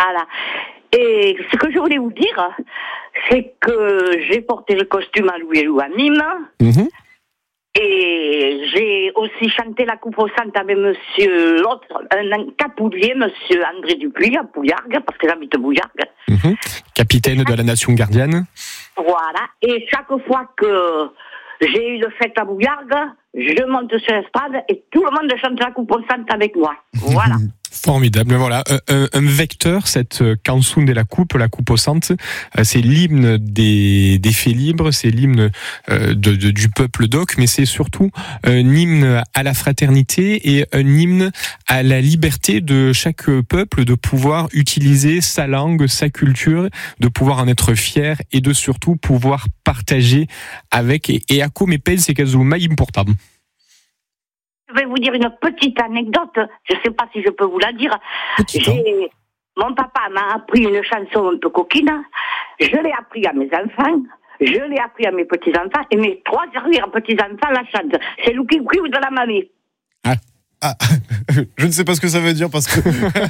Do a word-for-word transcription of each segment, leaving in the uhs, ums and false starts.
Voilà. Et ce que je voulais vous dire, c'est que j'ai porté le costume à Louis et Lou à Nîmes. Mmh. Et j'ai aussi chanté la coupe au centre avec monsieur l'autre, un capoulier, monsieur André Dupuis, à Bouillargues, parce que j'habite Bouillargues. Mmh. Capitaine chaque... de la Nation Gardienne. Voilà. Et chaque fois que j'ai eu le fête à Bouillargues, je monte sur l'estrade et tout le monde chante la coupe au centre avec moi. Voilà. Formidable, voilà, un, un vecteur, cette cançon de la coupe, la coupe au centre, c'est l'hymne des, des faits libres, c'est l'hymne de, de, du peuple d'Oc, mais c'est surtout un hymne à la fraternité et un hymne à la liberté de chaque peuple de pouvoir utiliser sa langue, sa culture, de pouvoir en être fier et de surtout pouvoir partager avec et, et à come pensi che sul mai important. Je vais vous dire une petite anecdote, je ne sais pas si je peux vous la dire. J'ai... Mon papa m'a appris une chanson un peu coquine, je l'ai appris à mes enfants, je l'ai appris à mes petits-enfants, et mes trois arrière-petits-enfants la chantent. C'est Louki ou de la mamie. Ah. Ah, je ne sais pas ce que ça veut dire parce que. Je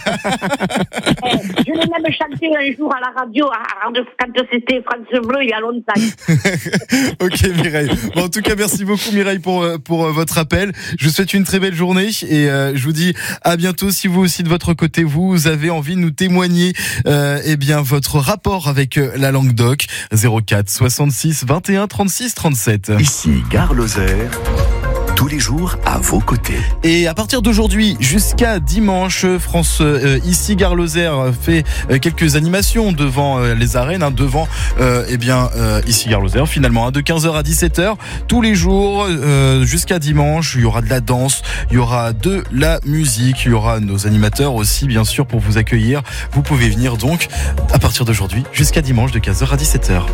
l'ai même chanté un jour à la radio, quand c'était France Bleu il y a longtemps. Ok Mireille. Bon, en tout cas, merci beaucoup Mireille pour, pour votre appel. Je vous souhaite une très belle journée et euh, je vous dis à bientôt. Si vous aussi de votre côté, vous avez envie de nous témoigner euh, eh bien, votre rapport avec la langue d'Oc, zéro quatre soixante-six vingt et un trente-six trente-sept. Ici Gare Lozère. Tous les jours à vos côtés. Et à partir d'aujourd'hui jusqu'à dimanche, France euh, ici Gare Lozère fait euh, quelques animations devant euh, les arènes, hein, devant euh, eh bien euh, ici Gare Lozère finalement, hein, de quinze heures à dix-sept heures tous les jours euh, jusqu'à dimanche. Il y aura de la danse, il y aura de la musique, il y aura nos animateurs aussi bien sûr pour vous accueillir. Vous pouvez venir donc à partir d'aujourd'hui jusqu'à dimanche de quinze heures à dix-sept heures.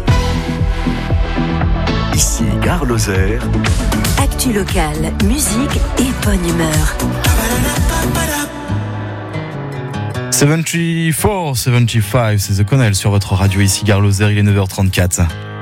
Ici Gare Lozère. Actu locale, musique et bonne humeur. soixante-quatre, soixante-quinze, c'est The Connell sur votre radio ici Gare Lozère, il est neuf heures trente-quatre.